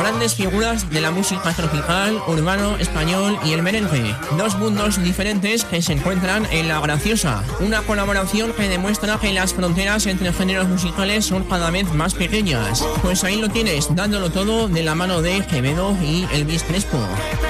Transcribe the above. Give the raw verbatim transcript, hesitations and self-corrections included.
Grandes figuras de la música tropical, urbano, español y el merengue. Dos mundos diferentes que se encuentran en La Graciosa. Una colaboración que demuestra que las fronteras entre géneros musicales son cada vez más pequeñas. Pues ahí lo tienes, dándolo todo de la mano de Quevedo y Elvis Crespo.